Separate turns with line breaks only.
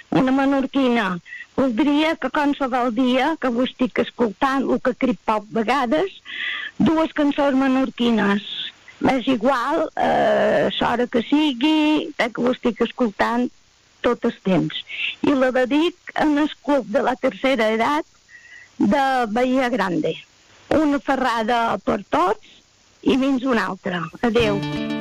una menorquina. Voldria que qualsevol dia que ho estic escoltant, el que crip poc vegades, dues cançons menorquines. M'és igual, l'hora que sigui, que ho estic escoltant tot el temps. I la dedic en el club de la tercera edat de Bahia Grande. Una ferrada per tots i fins una altra. Adéu.